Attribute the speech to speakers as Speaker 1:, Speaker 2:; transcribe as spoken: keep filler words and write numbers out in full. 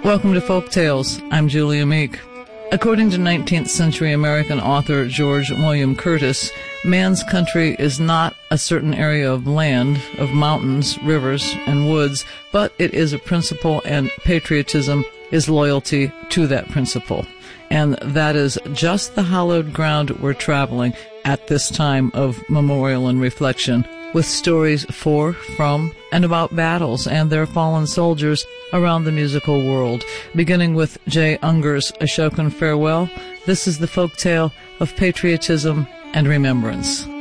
Speaker 1: Welcome to Folk Tales. I'm Julia Meek. According to nineteenth century American author George William Curtis, man's country is not a certain area of land, of mountains, rivers, and woods, but it is a principle, and patriotism is loyalty to that principle. And that is just the hallowed ground we're traveling at this time of memorial and reflection, with stories for, from, and about battles and their fallen soldiers around the musical world. Beginning with Jay Unger's Ashokan Farewell, this is the folk tale of patriotism and remembrance.